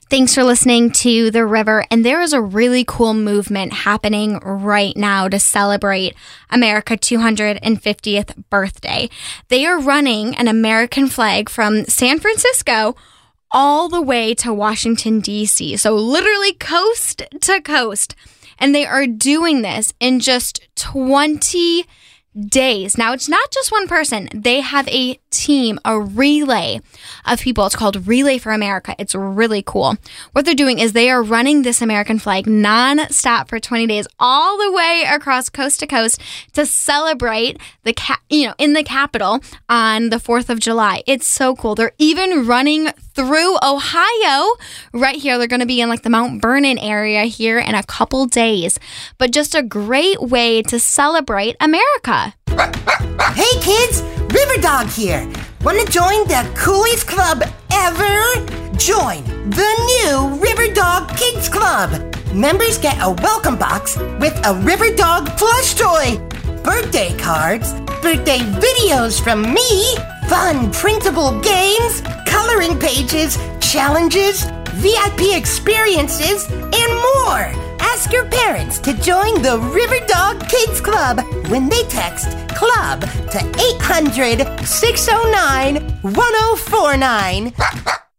Thanks for listening to The River. And there is a really cool movement happening right now to celebrate America's 250th birthday. They are running an American flag from San Francisco all the way to Washington, D.C. So literally coast to coast. And they are doing this in just 20 days. Now, it's not just one person. They have a team, a relay of people. It's called Relay for America. It's really cool. What they're doing is they are running this American flag non-stop for 20 days all the way across coast to coast to celebrate in the Capitol on the 4th of July. It's so cool. They're even running through Ohio right here. They're going to be in like the Mount Vernon area here in a couple days. But just a great way to celebrate America. Hey kids, River Dog here. Want to join the coolest club ever? Join the new River Dog Kids Club. Members get a welcome box with a River Dog plush toy, birthday cards, birthday videos from me, fun printable games, coloring pages, challenges, VIP experiences, and more. Ask your parents to join the River Dog Kids Club when they text CLUB to 800-609-1049.